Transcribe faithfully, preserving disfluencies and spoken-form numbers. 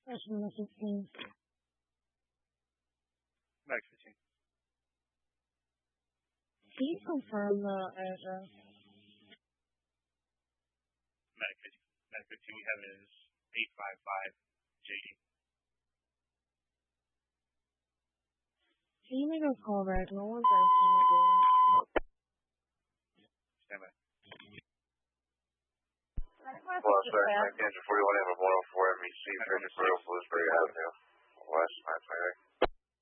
National fifteen. Max fifteen. Can you confirm the address? Max fifteen. Max fifteen we have is eight five five J D. Can you make a call back? No one's answering the door. Stand by. Well, sorry, nineteen forty-one, one oh four M E C, Frederick Borough, Bluesbury Avenue, West, nine twenty-eight.